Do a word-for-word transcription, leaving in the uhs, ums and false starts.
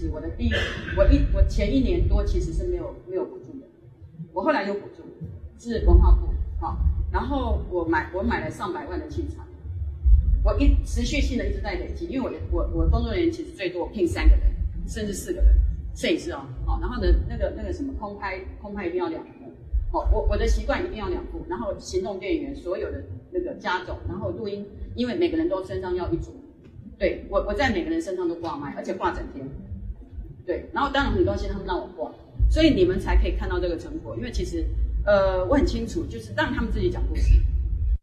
实我的第一我一我前一年多其实是没有没有补助的，我后来有补助，是文化部好、哦，然后我买我买了上百万的器材，我一持续性的一直在累积，因为我我我工作人员其实最多聘三个人甚至四个人，摄影师哦，好、哦，然后呢那个那个什么空拍空拍一定要两部，哦，我我的习惯一定要两部，然后行动电源所有的那个加总，然后录音，因为每个人都身上要一组。对我，我在每个人身上都挂麦，而且挂整天。对，然后当然很多东西他们让我挂，所以你们才可以看到这个成果。因为其实，呃，我很清楚，就是让他们自己讲故事。